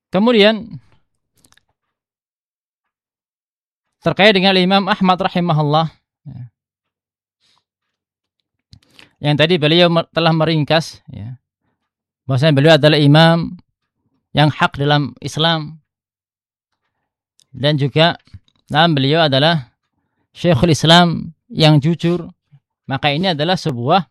Kemudian terkait dengan Imam Ahmad rahimahullah, yang tadi beliau telah meringkas, ya, bahwasanya beliau adalah imam yang hak dalam Islam, dan juga beliau adalah Syekhul Islam yang jujur. Maka ini adalah sebuah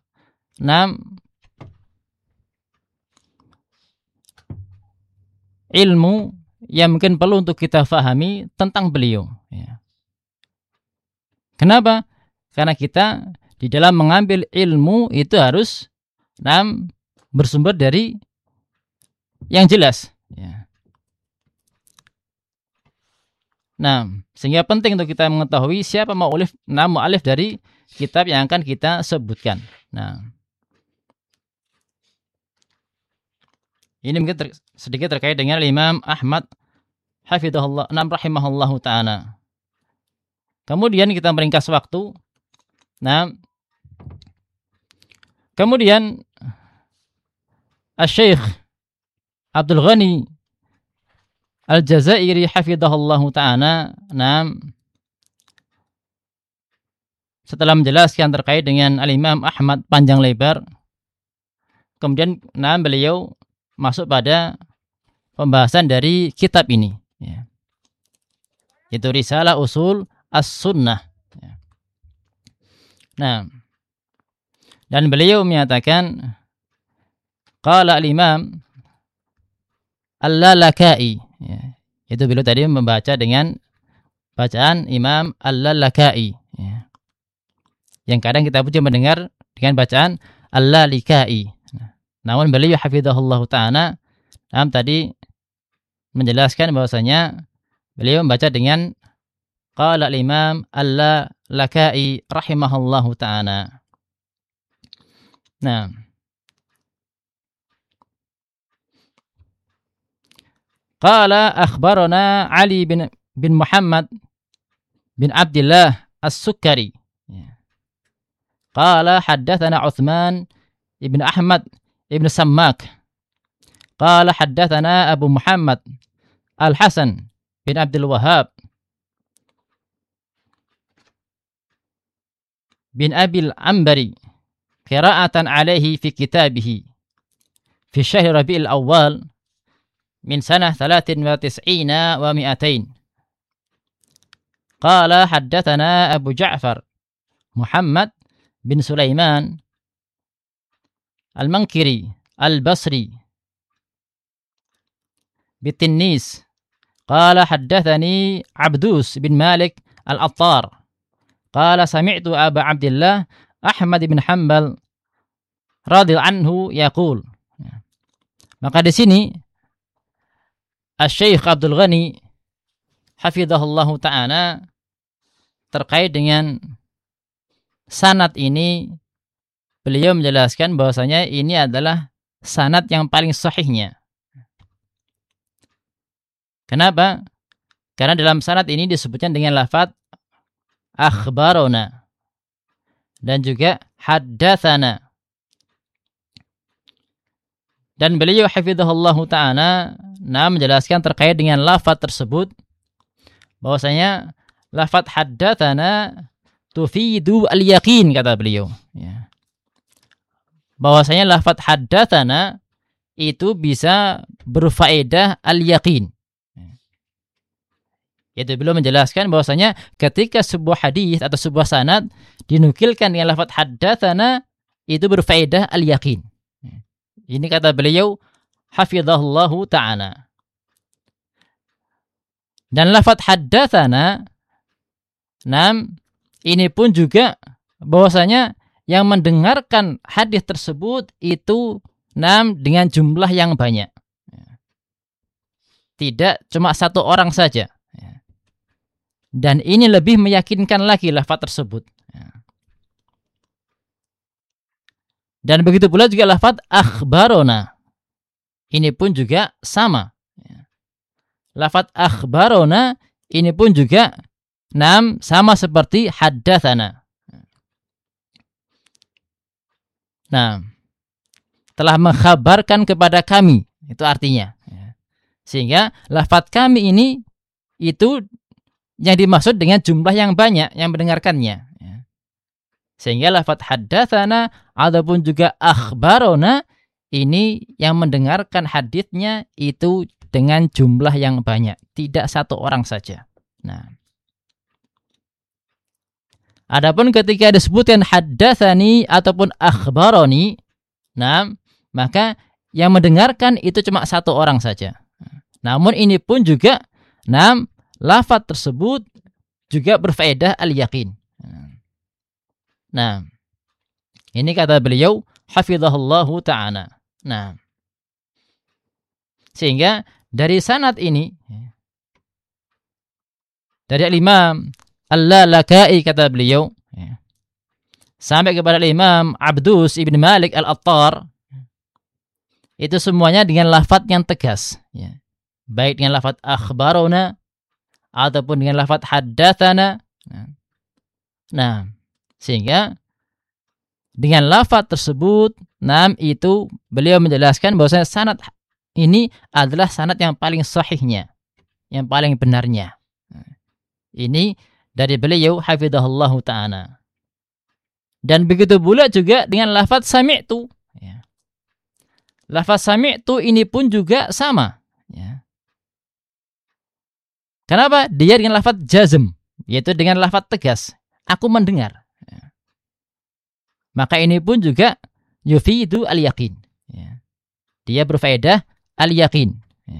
ilmu yang mungkin perlu untuk kita fahami tentang beliau, ya. Kenapa? Karena kita di dalam mengambil ilmu itu harus bersumber dari yang jelas, ya. Sehingga penting untuk kita mengetahui siapa mu'allif dari kitab yang akan kita sebutkan. Ini mungkin sedikit terkait dengan Imam Ahmad hafizahullah rahimahullahu ta'ala. Kemudian kita meringkas waktu. Kemudian Asy-Syaikh Abdul Ghani Al-Jazairi hafizahullahu ta'ala setelah menjelaskan terkait dengan Al-Imam Ahmad panjang lebar, kemudian beliau masuk pada pembahasan dari kitab ini, ya. Itu Risalah Usul As-Sunnah, ya. Dan beliau menyatakan qala al-Imam Al-Lalaka'i, ya. Itu beliau tadi membaca dengan bacaan Imam Al-Lalaka'i, ya. Yang kadang kita pun mendengar dengan bacaan Al-Lalika'i. Namun beliau hafizahullah ta'ala tadi menjelaskan bahwasanya beliau membaca dengan qala al-Imam Al-Lalaka'i rahimahullahu ta'ala. Qala akhbarana Ali bin Muhammad bin Abdullah As-Sukkari. Qala haddatsana Utsman ibn Ahmad ibn Sammak. Qala haddatsana Abu Muhammad Al-Hasan bin Abdul Wahhab bin Abil Ambari qira'atan alaihi fi kitabihi fi syahr Rabi'il Awwal min sanah 93 wa 200. Qala haddatsana Abu Ja'far Muhammad bin Sulaiman Al-Mankiri Al-Basri Bitinnis. Qala haddatsani Abdus bin Malik Al-Attar. Qala sami'tu Aba Abdullah Ahmad bin Hanbal radhiyallahu anhu yaqul. Maka di sini Asy-Syaikh Abdul Ghani hafizahullahu ta'ala terkait dengan sanad ini, beliau menjelaskan bahwasanya ini adalah sanad yang paling sahihnya. Kenapa? Karena dalam sanad ini disebutkan dengan lafaz akhbarona dan juga haddatsana. Dan beliau hafizahullahu ta'ala menjelaskan terkait dengan lafaz tersebut bahwasanya lafaz haddatsana tufidu al-yaqin, kata beliau, ya. Bahwasanya lafaz haddatsana itu bisa berfaedah al-yaqin. Yaitu beliau menjelaskan bahwasanya ketika sebuah hadis atau sebuah sanad dinukilkan dengan lafaz haddatsana itu berfaedah al-yaqin. Ini kata beliau hafizahullahu ta'ala. Dan lafaz haddatsana ini pun juga bahwasanya yang mendengarkan hadis tersebut itu dengan jumlah yang banyak. Tidak cuma satu orang saja. Dan ini lebih meyakinkan lagi lafaz tersebut. Dan begitu pula juga lafaz akhbarona. Ini pun juga sama. Lafaz akhbarona ini pun juga sama seperti haddatsana. Telah mengkhabarkan kepada kami, itu artinya. Sehingga lafaz kami ini itu yang dimaksud dengan jumlah yang banyak yang mendengarkannya. Sehingga lafaz haddatsana ataupun juga akhbarona ini yang mendengarkan haditsnya itu dengan jumlah yang banyak, tidak satu orang saja. Nah, adapun ketika disebutkan haddatsani ataupun akhbaroni, nah, maka yang mendengarkan itu cuma satu orang saja. Namun ini pun juga, nah, lafaz tersebut juga berfaedah al-yaqin. Nah, ini kata beliau hafizahullahu ta'ala. Nah, sehingga dari sanad ini, dari Imam Al-Lalaka'i kata beliau, sampai kepada Imam Abdus ibn Malik Al-Attar, itu semuanya dengan lafaz yang tegas, baik dengan lafaz akhbarona ataupun dengan lafaz haddatsana. Nah, sehingga dengan lafaz tersebut, itu beliau menjelaskan bahwasanya sanad ini adalah sanad yang paling sahihnya, yang paling benarnya. Ini dari beliau hafizahullahu ta'ala. Dan begitu pula juga dengan lafaz sami'tu. Lafaz sami'tu ini pun juga sama. Kenapa? Dia dengan lafaz jazm, yaitu dengan lafaz tegas. Aku mendengar. Maka ini pun juga yufidu al-yaqin. Dia berfaedah al-yaqin.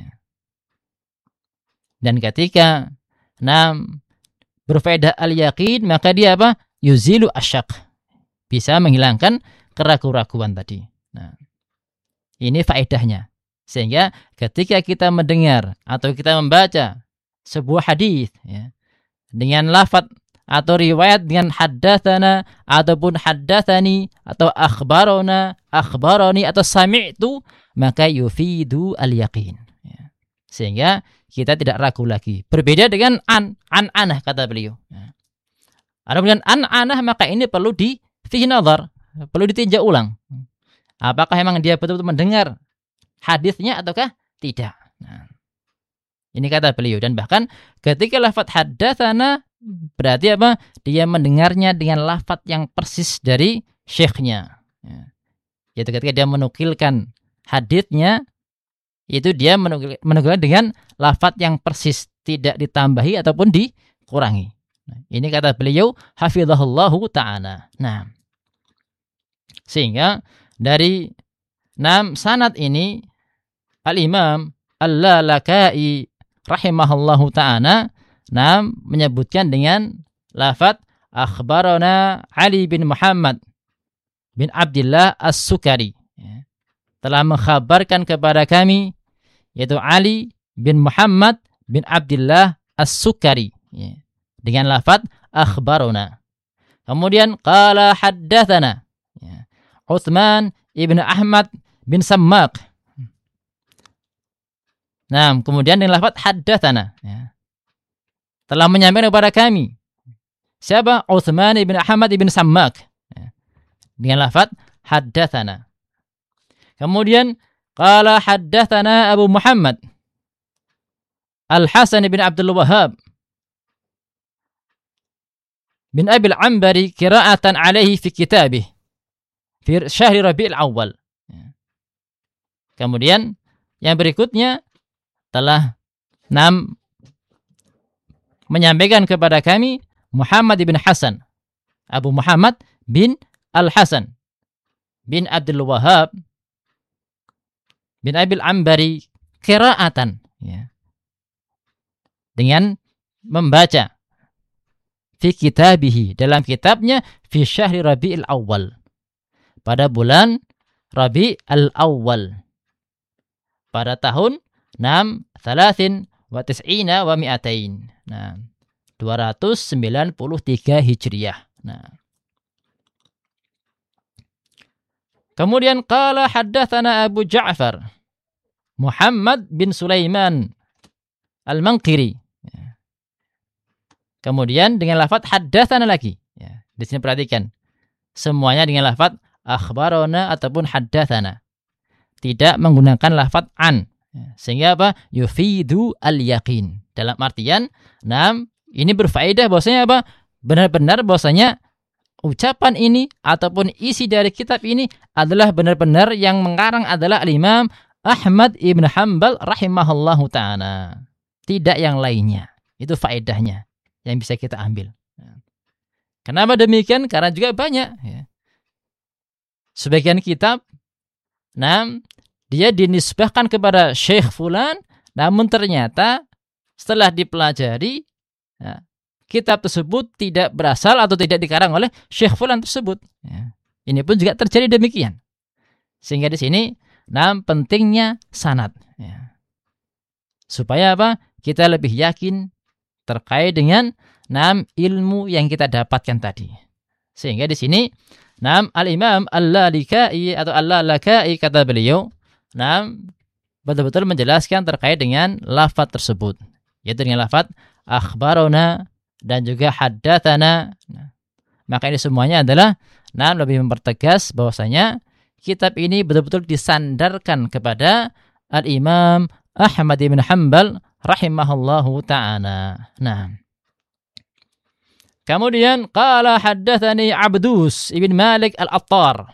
Dan ketika berfaedah al-yaqin, maka dia apa? Yuzilu asyak. Bisa menghilangkan keraguan-raguan tadi. Nah, ini faedahnya. Sehingga ketika kita mendengar atau kita membaca sebuah hadis dengan lafaz atau riwayat dengan haddatsana ataupun haddatsani atau akhbarona, akhbaroni atau sami'tu, maka yufidu al-yaqin. Sehingga kita tidak ragu lagi. Berbeda dengan an-anah kata beliau. Adapun an-anah maka ini perlu fihi nazar, perlu ditinjau ulang. Apakah memang dia betul-betul mendengar hadisnya ataukah tidak? Nah, ini kata beliau. Dan bahkan ketika lafaz haddatsana berarti apa? Dia mendengarnya dengan lafaz yang persis dari syekhnya. Yaitu ketika dia menukilkan haditsnya, itu dia menukilkan dengan lafaz yang persis, tidak ditambahi ataupun dikurangi. Nah, ini kata beliau hafizahullahu ta'ala. Nah, sehingga dari sanad ini Al-Imam Al-Lalaka'i rahimahullahu ta'ala menyebutkan dengan lafaz akhbarana Ali bin Muhammad bin Abdullah As-Sukari, telah mengkhabarkan kepada kami, yaitu Ali bin Muhammad bin Abdullah As-Sukari, dengan lafaz akhbarana. Kemudian qala haddatsana Utsman ibn Ahmad bin Sammaq. Nah, kemudian dengan lafaz haddatsana, telah menyampaikan kepada kami. Siapa? Utsman ibn Ahmad ibn Sammaq. Dengan lafaz haddatsana. Kemudian qala haddatsana Abu Muhammad Al-Hasan bin Abdul Wahhab bin Abi al-Ambari qira'atan alaihi fi kitabih fi syahri Rabi'il Awwal. Kemudian yang berikutnya telah menyampaikan kepada kami Muhammad bin Hasan, Abu Muhammad bin Al-Hasan bin Abdul Wahhab bin Abil Ambari qira'atan, dengan membaca fi kitabihi, dalam kitabnya fi syahri Rabi'il Awwal, pada bulan Rabi'il Awwal, pada tahun 93 wa mi'atain. Nah, 293 Hijriah. Nah, kemudian qala haddatsana Abu Ja'far Muhammad bin Sulaiman Al-Manqiri. Kemudian dengan lafaz haddatsana lagi. Di sini perhatikan. Semuanya dengan lafaz akhbarona ataupun haddatsana. Tidak menggunakan lafaz an. Sehingga apa? Yufidu al-yaqin. Dalam artian, ini berfaedah bahwasanya apa? Benar-benar bahwasanya ucapan ini ataupun isi dari kitab ini adalah benar-benar yang mengarang adalah Al-Imam Ahmad ibn Hanbal rahimahullahu ta'ala. Tidak yang lainnya. Itu faedahnya yang bisa kita ambil. Kenapa demikian? Karena juga banyak. Sebagian kitab, dia dinisbahkan kepada Syekh Fulan, namun ternyata setelah dipelajari, kitab tersebut tidak berasal atau tidak dikarang oleh Syekh Fulan tersebut. Ini pun juga terjadi demikian. Sehingga di sini, pentingnya sanad. Supaya apa? Kita lebih yakin terkait dengan ilmu yang kita dapatkan tadi. Sehingga di sini Al-Imam Al-Lalikai atau Al-Lalakai kata beliau, betul-betul menjelaskan terkait dengan lafaz tersebut, yaitu dengan lafaz akhbarona dan juga haddatsana. Maka ini semuanya adalah lebih mempertegas bahwasanya kitab ini betul-betul disandarkan kepada Al-Imam Ahmad bin Hanbal rahimahullahu ta'ala. Kemudian qala haddatsani Abdus ibn Malik al-Attar.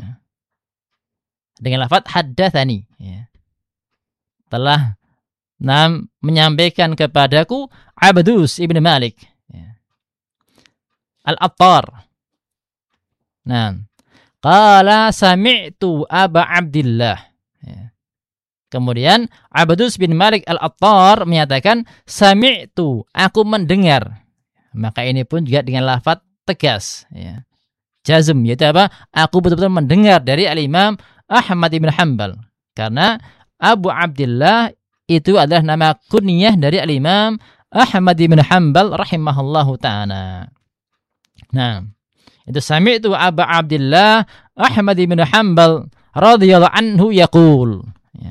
Dengan lafaz haddatsani. Telah menyampaikan kepadaku Abdus ibn Malik al-Attar. Qala sami'tu Aba Abdillah. Kemudian Abdus bin Malik al-Attar menyatakan sami'tu, aku mendengar. Maka ini pun juga dengan lafaz tegas, jazm, yaitu apa? Aku betul-betul mendengar dari Al-Imam Ahmad bin Hanbal. Karena Abu Abdillah itu adalah nama kunyah dari Al-Imam Ahmad bin Hanbal rahimahullahu ta'ala. Itu sami'tu Abu Abdillah Ahmad bin Hanbal radhiyallahu anhu yaqul.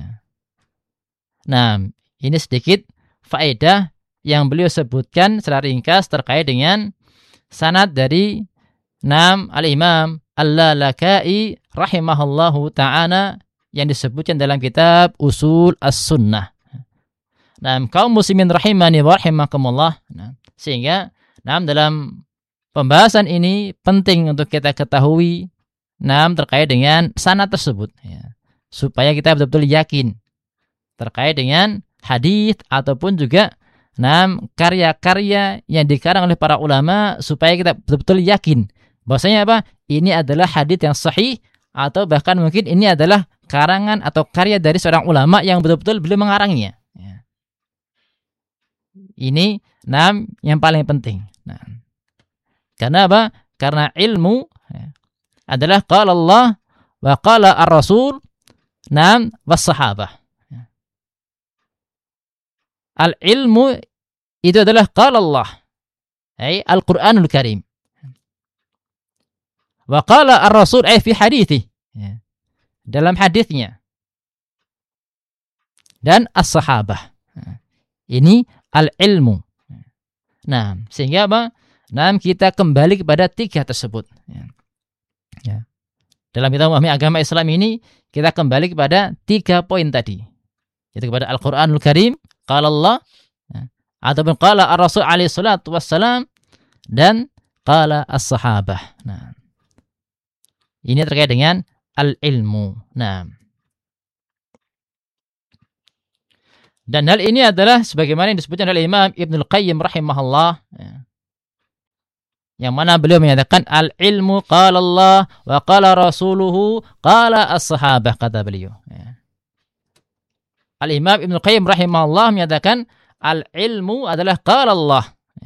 Ini sedikit faedah yang beliau sebutkan secara ringkas terkait dengan sanad dari Al-Imam Al-Lalakai rahimahullahu ta'ala yang disebutkan dalam kitab Usul As-Sunnah. Kaum muslimin rahimani wa rahimakumullah. Sehingga dalam pembahasan ini penting untuk kita ketahui terkait dengan sanad tersebut, supaya kita betul-betul yakin terkait dengan hadis ataupun juga karya-karya yang dikarang oleh para ulama, supaya kita betul-betul yakin bahwasanya apa? Ini adalah hadis yang sahih, atau bahkan mungkin ini adalah karangan atau karya dari seorang ulama yang betul-betul beliau mengarangnya. Ini yang paling penting. Karena apa? Karena ilmu adalah qala Allah wa qala ar-Rasul was sahabah. Al-ilmu itu adalah qala Allah, Al-Qur'anul Karim. Wa qala ar-Rasul fi hadithi, dalam hadisnya. Dan as-sahabah. Ini al-ilmu. Sehingga apa? Kita kembali kepada tiga tersebut. Dalam kita memahami agama Islam ini, kita kembali kepada 3 poin tadi. Yaitu kepada Al-Qur'anul Karim, qala Allah, ataupun qala ar-Rasul alaihi salatu wassalam, dan qala as-sahabah. Ini terkait dengan al-ilmu. Dan hal ini adalah sebagaimana yang disebutkan oleh Imam Ibnul Qayyim rahimahullah, yang mana beliau menyatakan al-ilmu qala Allah wa qala rasuluhu qala as-sahabah, kata beliau. Al-Imam Ibnul Qayyim rahimahullah menyatakan al-ilmu adalah qala Allah,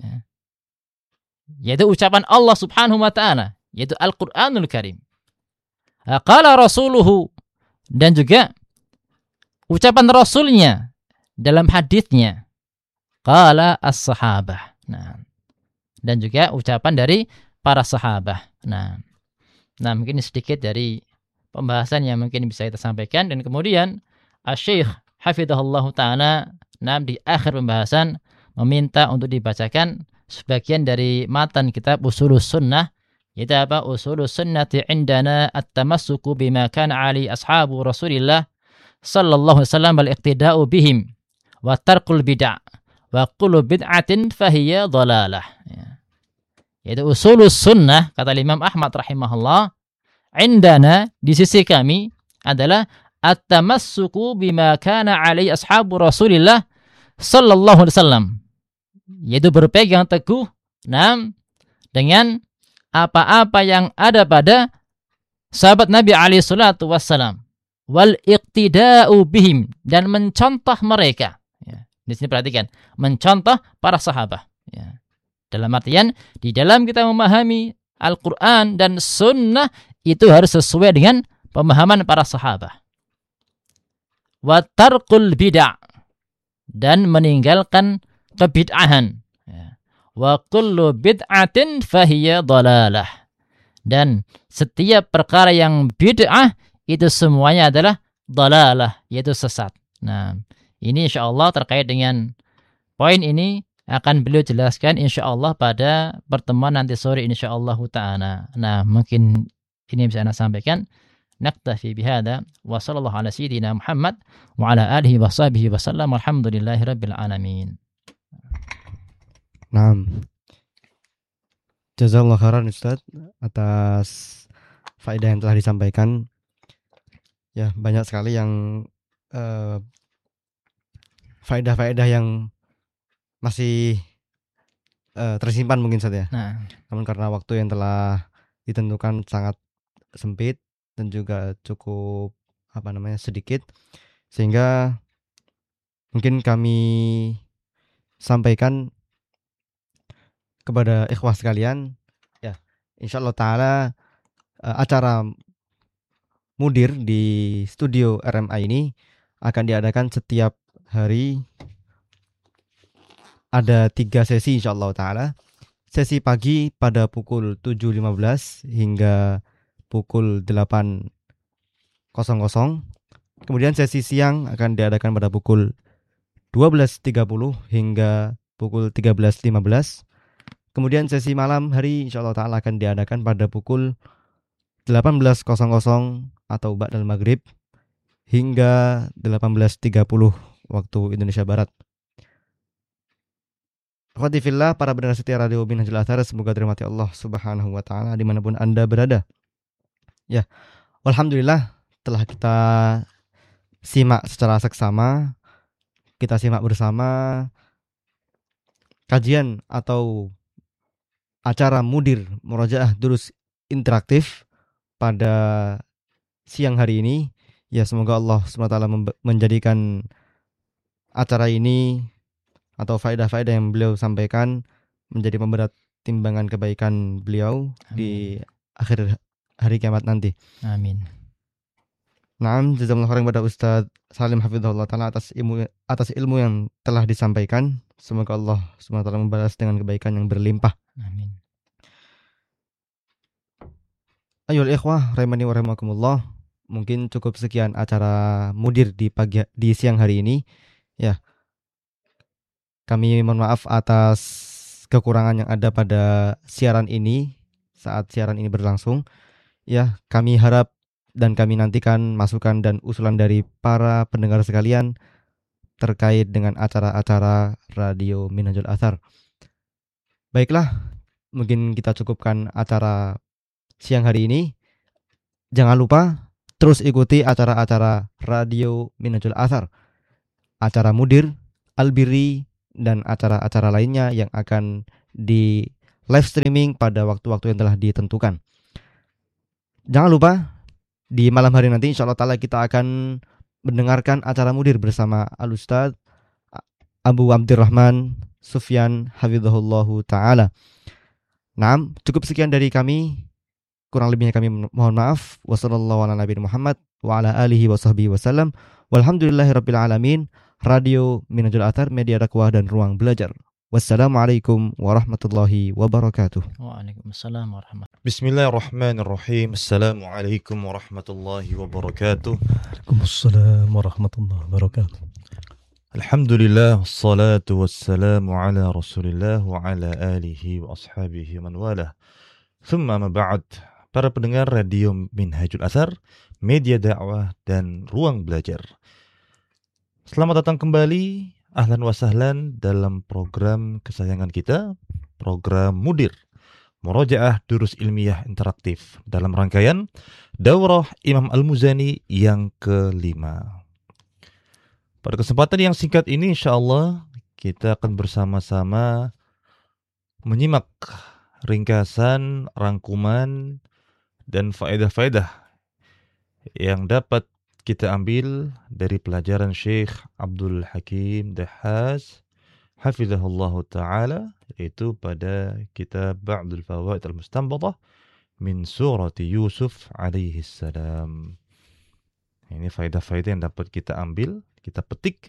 yaitu ucapan Allah subhanahu wa ta'ala, yaitu Al-Qur'anul Karim. Qala rasuluhu, dan juga ucapan Rasulnya dalam hadisnya, qala as-sahabah. Dan juga ucapan dari para sahabah. Mungkin sedikit dari pembahasan yang mungkin bisa kita sampaikan. Dan kemudian Asy-Syaikh hafizahullahu ta'ala di akhir pembahasan meminta untuk dibacakan sebagian dari matan kitab Usulus Sunnah, yaitu apa? Usulus Sunnati indana at-tamassuku bima kana ali ashabu Rasulillah sallallahu alaihi wasallam wal iqtida'u bihim wa tarkul bid'ah wa kullu bid'atin fahiya dhalalah. Ya. Yaitu usulus sunnah, kata Imam Ahmad rahimahullah, indana, di sisi kami, adalah at-tamassuku bima kana alaihi ashabu Rasulillah sallallahu alaihi wasallam, yaitu berpegang teguh dengan apa-apa yang ada pada sahabat Nabi alaihi salatu wassalam, wal iqtida'u bihim, dan mencontoh mereka. Ya. Di sini perhatikan, mencontoh para sahabat. Ya. Dalam artian, di dalam kita memahami Al-Quran dan Sunnah, itu harus sesuai dengan pemahaman para sahabat. Wa tarkul bid'ah, dan meninggalkan kebid'ahan. Ya. Wa kullu bid'atin fahiya dhalalah, dan setiap perkara yang bid'ah itu semuanya adalah dhalalah, yaitu sesat. Nah, ini insyaallah terkait dengan poin ini akan beliau jelaskan insyaallah pada pertemuan nanti sore insyaallah ta'ala. Nah, mungkin ini bisa Anda sampaikan. Naktafi bihada wa sallallahu ala sayyidina Muhammad wa ala alihi wa sahbihi wa sallam walhamdulillahi rabbil alamin. Naam. Jazakallahu khairan Ustaz atas faedah yang telah disampaikan. Ya, banyak sekali yang faedah-faedah yang masih tersimpan mungkin saja. Nah, namun karena waktu yang telah ditentukan sangat sempit dan juga cukup sedikit, sehingga mungkin kami sampaikan kepada ikhwah sekalian, ya, insyaallah taala acara Mudir di studio RMA ini akan diadakan setiap hari. Ada 3 sesi insyaallah taala. Sesi pagi pada pukul 7.15 hingga pukul 8.00. Kemudian sesi siang akan diadakan pada pukul 12.30 hingga pukul 13.15. Kemudian sesi malam hari insyaallah taala akan diadakan pada pukul 18.00 atau ba'dal maghrib hingga 18.30 waktu Indonesia Barat. Akhwati fillah, para pendengar setia Radio Minhajul Athar, semoga dirahmati Allah Subhanahu wa taala dimanapun Anda berada. Ya, alhamdulillah telah kita simak secara seksama, kita simak bersama kajian atau acara Mudir Murojaah Durus Interaktif pada siang hari ini. Ya, semoga Allah SWT menjadikan acara ini atau faedah-faedah yang beliau sampaikan menjadi pemberat timbangan kebaikan beliau. Amin. Di akhir hari kiamat nanti. Amin. Naam, jazakallahu khairan kepada Ustaz Salim hafizahullah taala atas ilmu yang telah disampaikan. Semoga Allah SWT membalas dengan kebaikan yang berlimpah. Amin. Ayolah ikhwah rahimani wa rahimakumullah. Mungkin cukup sekian acara Mudir di siang hari ini. Ya. Kami mohon maaf atas kekurangan yang ada pada siaran ini saat siaran ini berlangsung. Ya, kami harap dan kami nantikan masukan dan usulan dari para pendengar sekalian terkait dengan acara-acara Radio Minhajul Athar. Baiklah, mungkin kita cukupkan acara siang hari ini. Jangan lupa terus ikuti acara-acara Radio Minhajul Athar, acara Mudir, Albiri, dan acara-acara lainnya yang akan di live streaming pada waktu-waktu yang telah ditentukan. Jangan lupa di malam hari nanti insyaallah ta'ala kita akan mendengarkan acara Mudir bersama Al-Ustaz Abu Abdurrahman Sufyan hafizahullahu ta'ala. Nah, cukup sekian dari kami. Kurang lebihnya kami mohon maaf. Wassallallahu ala nabiyina Muhammad wa ala alihi wa sahbihi wasallam. Walhamdulillahi rabbil alamin. Radio Minhajul Athar, media dakwah dan ruang belajar. Wassalamualaikum warahmatullahi wabarakatuh. Waalaikumsalam warahmatullahi wabarakatuh. Bismillahirrahmanirrahim. Assalamualaikum warahmatullahi wabarakatuh. Waalaikumsalam warahmatullahi wabarakatuh. Alhamdulillah, wassalatu wassalamu ala Rasulillah wa ala alihi wa ashabihi man walah. Thumma ma ba'd. Para pendengar Radio Minhajul Athar, media dakwah dan ruang belajar. Selamat datang kembali, ahlan wa sahlan dalam program kesayangan kita, program Mudir, Murojaah Durus Ilmiah Interaktif dalam rangkaian Daurah Imam Al-Muzani yang kelima. Pada kesempatan yang singkat ini insyaallah kita akan bersama-sama menyimak ringkasan, rangkuman, dan faedah-faedah yang dapat kita ambil dari pelajaran Syekh Abdul Hakim Dahhas hafizahullah ta'ala, yaitu pada kitab Ba'dul Fawaid Al-Mustanbatah min surati Yusuf alaihi salam. Ini faedah-faedah yang dapat kita ambil, kita petik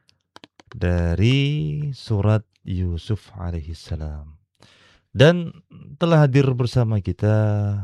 dari surat Yusuf alaihi salam. Dan telah hadir bersama kita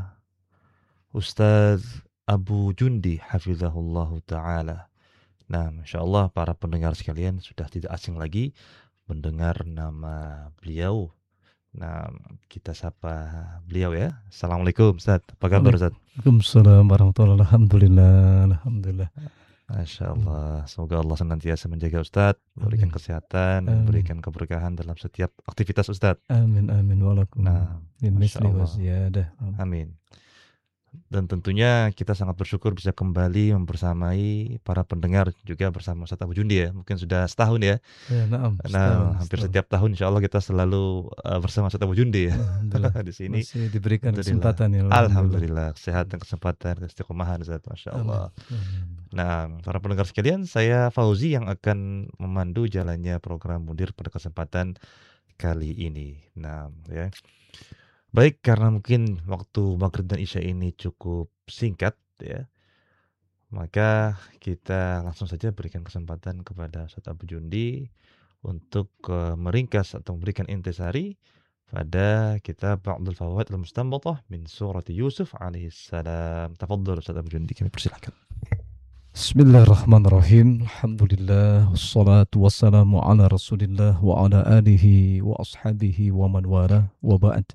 Ustaz Abu Jundi hafizahullah ta'ala. Nah, insyaallah para pendengar sekalian sudah tidak asing lagi mendengar nama beliau. Nah, kita sapa beliau ya. Assalamualaikum Ustaz. Apa kabar Ustaz? Waalaikumsalam warahmatullahi wabarakatuh. Alhamdulillah. Masya Allah. Semoga Allah senantiasa menjaga Ustaz, memberikan kesehatan, memberikan keberkahan dalam setiap aktivitas Ustaz. Amin amin walakum. Nah, Misli wa ziyadah. Amin. Dan tentunya kita sangat bersyukur bisa kembali membersamai para pendengar juga bersama Ustaz Abu Jundi ya. Mungkin sudah setahun ya. Hampir setiap tahun insya Allah kita selalu bersama Ustaz Abu Jundi ya. Di sini masih diberikan kesempatan ya. Alhamdulillah, kesehatan, kesempatan, istiqomahan Ustaz, Masya Allah. Nah, para pendengar sekalian, saya Fauzi yang akan memandu jalannya program Mudir pada kesempatan kali ini. Nah, ya. Baik, karena mungkin waktu Maghrib dan Isya ini cukup singkat ya, maka kita langsung saja berikan kesempatan kepada Ustaz Abu Jundi untuk meringkas atau memberikan intisari pada kitab Ba'dul Fawaid Al-Mustanbatah min surati Yusuf alaihi salam. Tafadhal Ustaz Abu Jundi, kami persilakan. Bismillahirrahmanirrahim. Alhamdulillah wassalatu wassalamu ala Rasulillah wa ala alihi wa ashabihi wa man wala wa ba'd.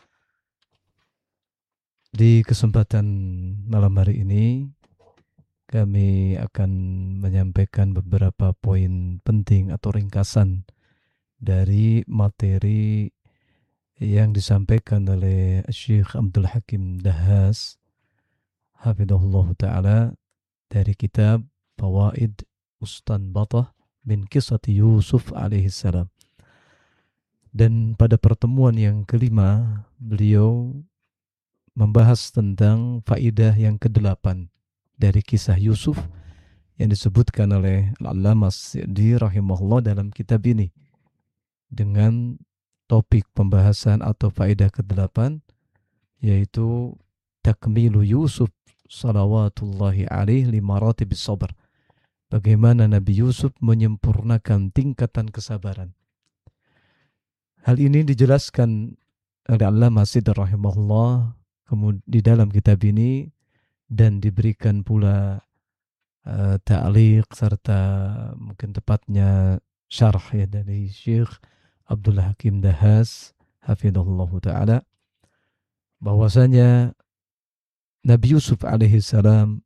Di kesempatan malam hari ini kami akan menyampaikan beberapa poin penting atau ringkasan dari materi yang disampaikan oleh Syekh Abdul Hakim Dahhas hafizahullah ta'ala dari kitab Fawaid Mustanbatah min Qissati Yusuf alaihi salam. Dan pada pertemuan yang kelima beliau membahas tentang faidah yang ke-8 dari kisah Yusuf yang disebutkan oleh Al-Allamah As-Sa'di rahimahullah dalam kitab ini dengan topik pembahasan atau faidah ke-8 yaitu takmilu Yusuf salawatullahi alaihi li maratibis sabr. Bagaimana Nabi Yusuf menyempurnakan tingkatan kesabaran. Hal ini dijelaskan oleh Al-Allamah As-Sa'di rahimahullah di dalam kitab ini dan diberikan pula ta'liq serta mungkin tepatnya syarah ya dari Syekh Abdul Hakim Dahhas hafizahullah ta'ala bahwasanya Nabi Yusuf alaihi salam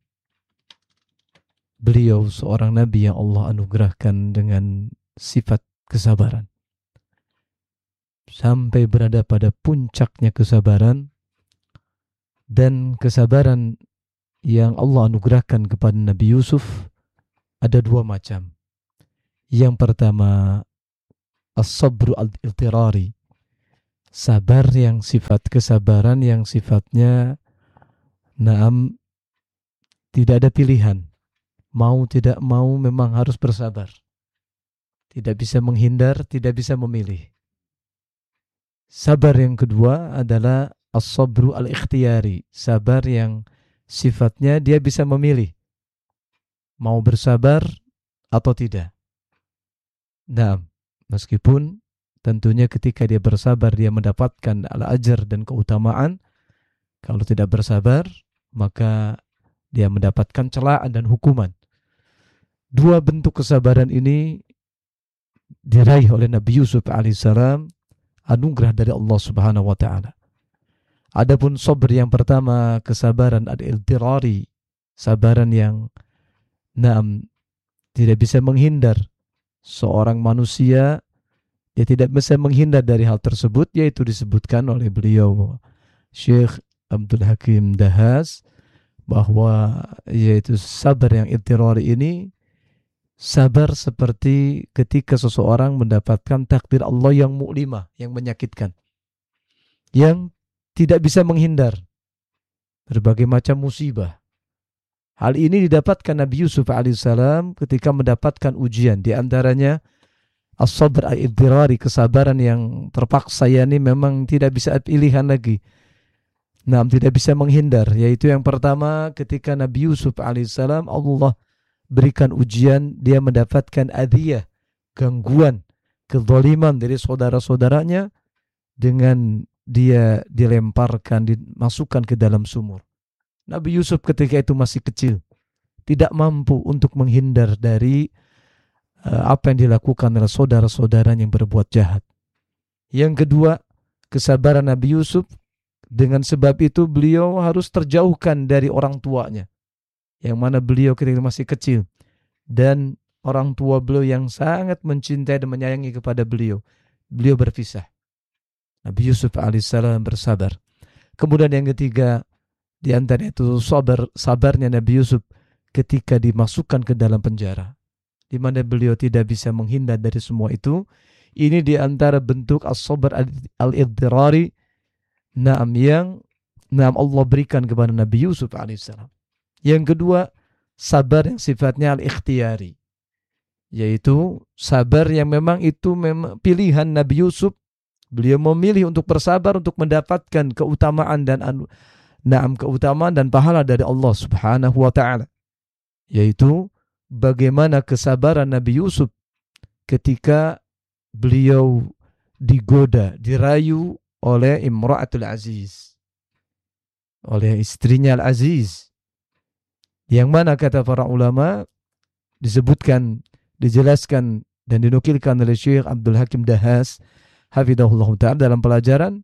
beliau seorang nabi yang Allah anugerahkan dengan sifat kesabaran sampai berada pada puncaknya kesabaran. Dan kesabaran yang Allah anugerahkan kepada Nabi Yusuf ada dua macam. Yang pertama, as-sabru al-iltirari. Sabar yang kesabaran yang sifatnya tidak ada pilihan. Mau tidak mau memang harus bersabar. Tidak bisa menghindar, tidak bisa memilih. Sabar yang kedua adalah as-sabru al-ikhtiyari, sabar yang sifatnya dia bisa memilih mau bersabar atau tidak. Nah, meskipun tentunya ketika dia bersabar dia mendapatkan al-ajr dan keutamaan, kalau tidak bersabar maka dia mendapatkan celaan dan hukuman. Dua bentuk kesabaran ini diraih oleh Nabi Yusuf alaihissalam, anugerah dari Allah Subhanahu wa taala. Adapun sabr yang pertama, kesabaran al-iltirari, sabaran yang tidak bisa menghindar. Seorang manusia dia tidak bisa menghindar dari hal tersebut, yaitu disebutkan oleh beliau Syekh Abdul Hakim Dahas bahwa yaitu sabar yang idtirari ini sabar seperti ketika seseorang mendapatkan takdir Allah yang mu'limah, yang menyakitkan, yang tidak bisa menghindar berbagai macam musibah. Hal ini didapatkan Nabi Yusuf alaihissalam ketika mendapatkan ujian, di antaranya as-sabr al-idtirari, kesabaran yang terpaksa, yakni memang tidak bisa pilihan lagi. Nah, tidak bisa menghindar, yaitu yang pertama ketika Nabi Yusuf alaihissalam Allah berikan ujian, dia mendapatkan adiyah, gangguan, kezaliman dari saudara-saudaranya dengan dia dilemparkan, dimasukkan ke dalam sumur. Nabi Yusuf ketika itu masih kecil, tidak mampu untuk menghindar dari apa yang dilakukan oleh saudara-saudaranya yang berbuat jahat. Yang kedua, kesabaran Nabi Yusuf, dengan sebab itu beliau harus terjauhkan dari orang tuanya, yang mana beliau ketika masih kecil, dan orang tua beliau yang sangat mencintai dan menyayangi kepada beliau, beliau berpisah. Nabi Yusuf alaihissalam bersabar. Kemudian yang ketiga, di antara itu sabarnya Nabi Yusuf ketika dimasukkan ke dalam penjara, di mana beliau tidak bisa menghindar dari semua itu. Ini di antara bentuk as-sabr al-idtirari yang Allah berikan kepada Nabi Yusuf alaihissalam. Yang kedua, sabar yang sifatnya al-ikhtiyari, yaitu sabar yang memang itu memang pilihan Nabi Yusuf. Beliau memilih untuk bersabar untuk mendapatkan keutamaan dan pahala dari Allah Subhanahu wa taala. Yaitu bagaimana kesabaran Nabi Yusuf ketika beliau digoda, dirayu oleh Imra'atul Aziz, oleh istrinya Al-Aziz, yang mana kata para ulama disebutkan, dijelaskan dan dinukilkan oleh Syekh Abdul Hakim Dahas hafidhahullah ta'ala dalam pelajaran.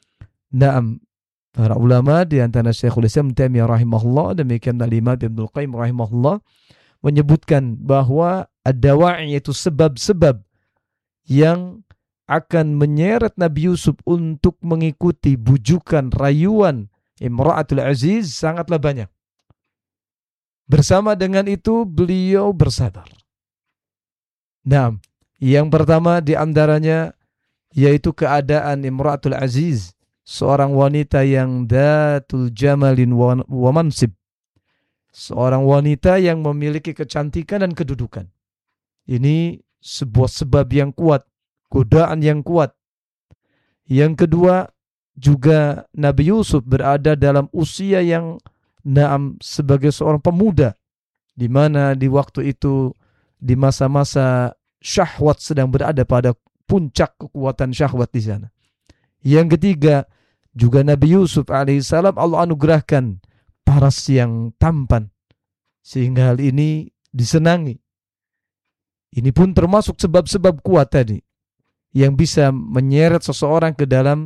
Para ulama di antara Syekhul Islam Taimiyah rahimahullah, demikian Al-Imam Ibnu Qayyim rahimahullah, menyebutkan bahwa ad-dawa'i, yaitu sebab-sebab yang akan menyeret Nabi Yusuf untuk mengikuti bujukan, rayuan Imra'atul Aziz sangatlah banyak. Bersama dengan itu beliau bersabar. Nah, yang pertama di antaranya yaitu keadaan Imra'atul Aziz, seorang wanita yang datul jamalin wa mansib, seorang wanita yang memiliki kecantikan dan kedudukan. Ini sebuah sebab yang kuat, godaan yang kuat. Yang kedua, juga Nabi Yusuf berada dalam usia yang sebagai seorang pemuda, di mana di waktu itu di masa-masa syahwat sedang berada pada puncak kekuatan syahwat di sana. Yang ketiga, juga Nabi Yusuf alaihissalam Allah anugerahkan paras yang tampan, sehingga hal ini disenangi. Ini pun termasuk sebab-sebab kuat tadi yang bisa menyeret seseorang ke dalam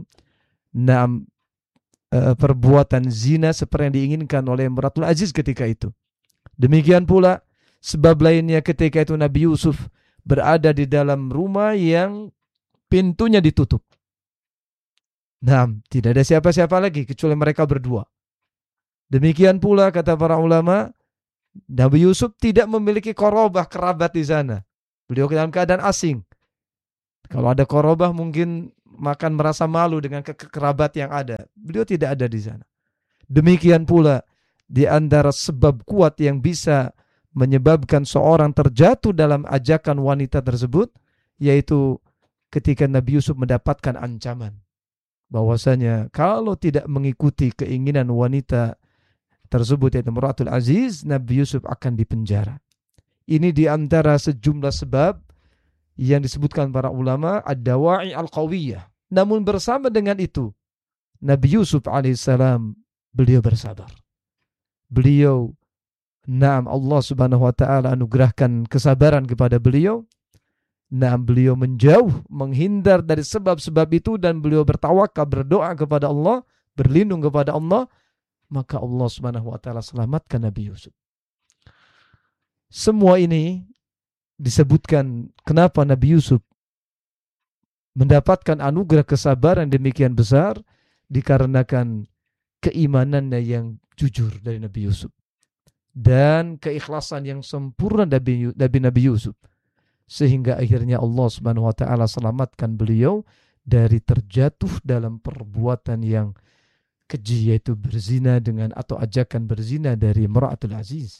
perbuatan zina seperti yang diinginkan oleh Imratul Aziz ketika itu. Demikian pula sebab lainnya ketika itu Nabi Yusuf berada di dalam rumah yang pintunya ditutup. Tidak ada siapa-siapa lagi kecuali mereka berdua. Demikian pula kata para ulama, Nabi Yusuf tidak memiliki korobah, kerabat di sana. Beliau dalam keadaan asing. Kalau ada korobah mungkin makan merasa malu dengan kerabat yang ada. Beliau tidak ada di sana. Demikian pula di antara sebab kuat yang bisa menyebabkan seorang terjatuh dalam ajakan wanita tersebut, yaitu ketika Nabi Yusuf mendapatkan ancaman bahwasanya kalau tidak mengikuti keinginan wanita tersebut, yaitu Imratul Aziz, Nabi Yusuf akan dipenjara. Ini di antara sejumlah sebab yang disebutkan para ulama ad-dawa'i al-qawiyah. Namun bersama dengan itu, Nabi Yusuf alaihissalam beliau bersabar. Beliau, Allah subhanahu wa ta'ala anugerahkan kesabaran kepada beliau. Beliau menjauh, menghindar dari sebab-sebab itu, dan beliau bertawakal, berdoa kepada Allah, berlindung kepada Allah. Maka Allah subhanahu wa ta'ala selamatkan Nabi Yusuf. Semua ini disebutkan kenapa Nabi Yusuf mendapatkan anugerah kesabaran demikian besar, dikarenakan keimanannya yang jujur dari Nabi Yusuf dan keikhlasan yang sempurna dari Nabi Yusuf, sehingga akhirnya Allah Subhanahu wa taala selamatkan beliau dari terjatuh dalam perbuatan yang keji, yaitu berzina dengan atau ajakan berzina dari Imra'atul Aziz.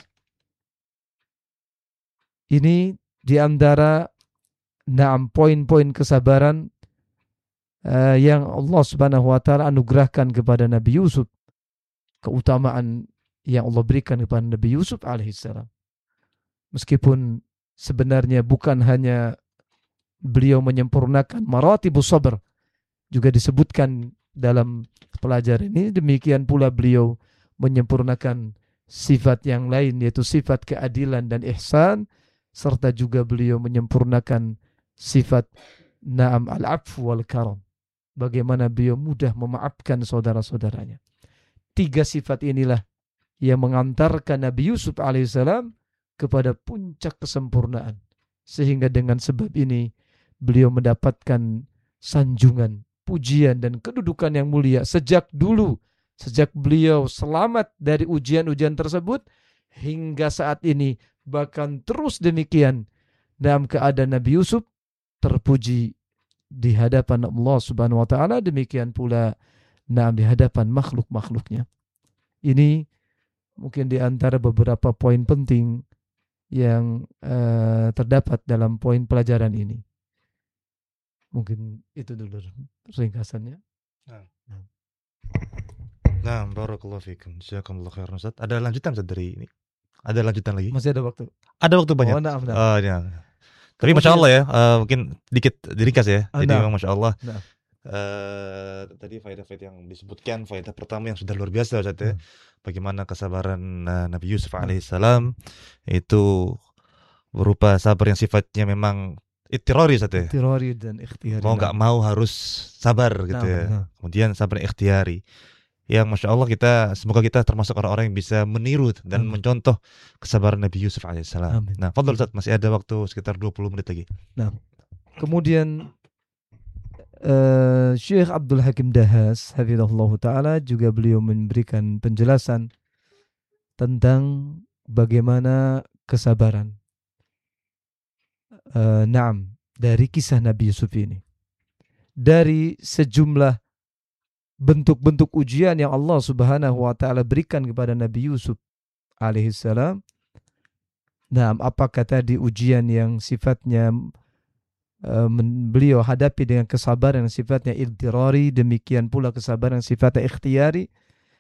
Ini di antara 6 poin-poin kesabaran yang Allah Subhanahu wa taala anugerahkan kepada Nabi Yusuf, keutamaan yang Allah berikan kepada Nabi Yusuf alaihissalam. Meskipun sebenarnya bukan hanya beliau menyempurnakan maratibus sabr, juga disebutkan dalam pelajaran ini, demikian pula beliau menyempurnakan sifat yang lain, yaitu sifat keadilan dan ihsan, serta juga beliau menyempurnakan sifat na'am al-'afw wal karam, bagaimana beliau mudah memaafkan saudara-saudaranya. 3 sifat inilah yang mengantarkan Nabi Yusuf alaihissalam kepada puncak kesempurnaan, sehingga dengan sebab ini beliau mendapatkan sanjungan, pujian dan kedudukan yang mulia sejak dulu, sejak beliau selamat dari ujian-ujian tersebut hingga saat ini, bahkan terus demikian dalam keadaan Nabi Yusuf terpuji di hadapan Allah Subhanahu wa taala, demikian pula di hadapan makhluk-makhluknya. Ini mungkin di antara beberapa poin penting yang terdapat dalam poin pelajaran ini. Mungkin itu dulu ringkasannya. Nah, barakallahu fikum. Jazakumullah khairan Ustaz. Ada lanjutan Ustaz dari ini? Ada lanjutan lagi? Masih ada waktu. Ada waktu banyak. Oh, nah. Ya. Tapi Masya Allah ya, mungkin dikit diringkas ya. Jadi memang Masya Allah. Nah. Tadi faedah-faedah yang disebutkan, faedah pertama yang sudah luar biasa Ustaz ya. Bagaimana kesabaran Nabi Yusuf alaihissalam itu berupa sabar yang sifatnya memang ittirari Ustaz ya. Ittirari dan ikhtiyari. Mau nggak mau harus sabar gitu ya. Kemudian sabar ikhtiyari. Yang Masya Allah semoga kita termasuk orang-orang yang bisa meniru dan mencontoh kesabaran Nabi Yusuf alaihissalam. Nah, fadhal Ustaz, masih ada waktu sekitar 20 menit lagi. Nah, kemudian Syekh Abdul Hakim Dahas hafizahullah ta'ala juga beliau memberikan penjelasan tentang bagaimana kesabaran dari kisah Nabi Yusuf ini, dari sejumlah bentuk-bentuk ujian yang Allah Subhanahu wa taala berikan kepada Nabi Yusuf alaihissalam. Apakah tadi ujian yang sifatnya beliau hadapi dengan kesabaran yang sifatnya iltirari, demikian pula kesabaran yang sifatnya ikhtiyari.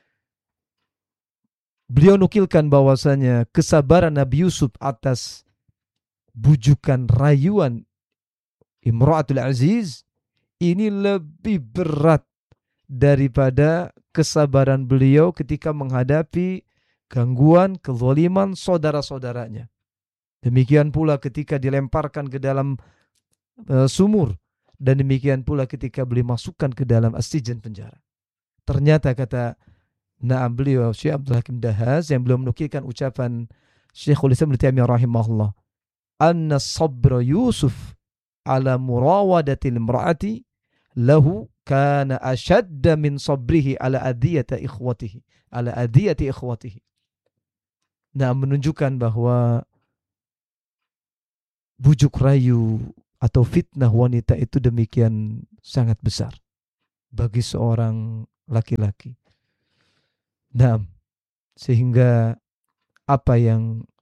Beliau nukilkan bahwasanya kesabaran Nabi Yusuf atas bujukan rayuan Imra'atul Aziz ini lebih berat daripada kesabaran beliau ketika menghadapi gangguan, kezaliman saudara-saudaranya. Demikian pula ketika dilemparkan ke dalam sumur, dan demikian pula ketika beliau masukkan ke dalam as-sijan, penjara. Ternyata kata beliau Syekh Abdul Hakim Dahas yang belum menukilkan ucapan Syekhul Islam Ibnu Taimiyah rahimahullah, anna sabra Yusuf ala murawadatil imraati lahu kana ashadda min sabrihi ala adiyati ikhwatihi. Menunjukkan bahwa bujuk rayu atau fitnah wanita itu demikian sangat besar bagi seorang laki-laki. Sehingga apa yang